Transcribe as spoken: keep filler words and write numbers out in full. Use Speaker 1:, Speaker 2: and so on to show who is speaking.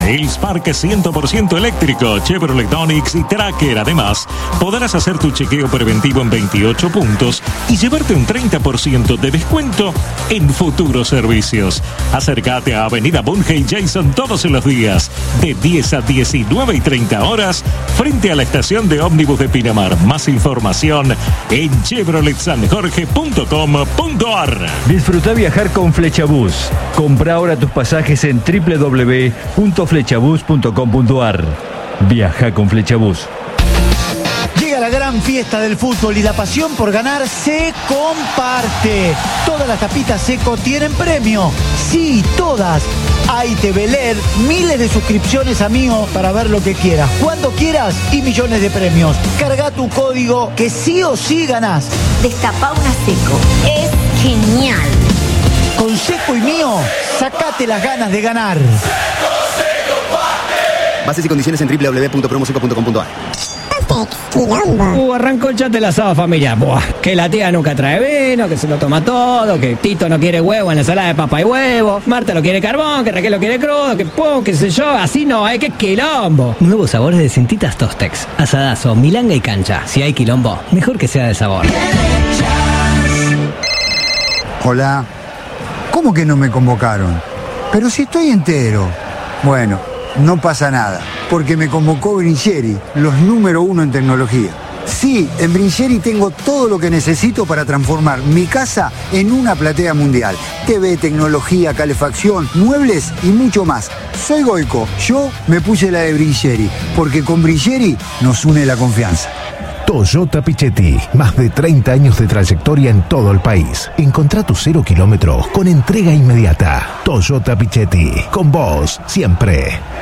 Speaker 1: el Spark cien por ciento eléctrico, Chevrolet Onix y Tracker. Además, podrás hacer tu chequeo preventivo en veintiocho puntos y llevarte un treinta por ciento de descuento en futuros servicios. Acércate a Avenida Bunge y Jason todos los días, de diez a diecinueve y treinta horas, frente a la estación de ómnibus de Pinamar. Más información en chevrolet san jorge punto com punto a r.
Speaker 2: Disfruta viajar con Flechabús. Compra ahora tus pasajes en doble u doble u doble u punto flechabús punto com punto a r. Viaja con Flechabús.
Speaker 3: Llega la gran fiesta del fútbol y la pasión por ganar se comparte. Todas las tapitas Seco tienen premio. Sí, todas. Hay T V L E D, miles de suscripciones a Mío para ver lo que quieras, cuando quieras y millones de premios. Carga tu código que sí o sí ganás.
Speaker 4: Destapá una Seco. Es genial.
Speaker 3: Con Seco y Mío, sacate las ganas de ganar.
Speaker 5: Bases y condiciones en doble u doble u doble u punto promo seco punto com punto a r.
Speaker 6: Uh, arrancó el chat del asado familiar. Buah, que la tía nunca trae vino, que se lo toma todo, que Tito no quiere huevo en la ensalada de papa y huevo, Marta lo quiere carbón, que Raquel lo quiere crudo, que pum, qué sé yo, así no hay, que quilombo. Nuevos sabores de cintitas Tostex, asadazo, milanga y cancha. Si hay quilombo, mejor que sea de sabor.
Speaker 7: Hola. ¿Cómo que no me convocaron? Pero si estoy entero. Bueno, no pasa nada, porque me convocó Brincheri, los número uno en tecnología. Sí, en Brincheri tengo todo lo que necesito para transformar mi casa en una platea mundial. T V, tecnología, calefacción, muebles y mucho más. Soy Goico, yo me puse la de Brincheri, porque con Brincheri nos une la confianza.
Speaker 8: Toyota Pichetti, más de treinta años de trayectoria en todo el país. Encontrá tus cero kilómetros con entrega inmediata. Toyota Pichetti, con vos siempre.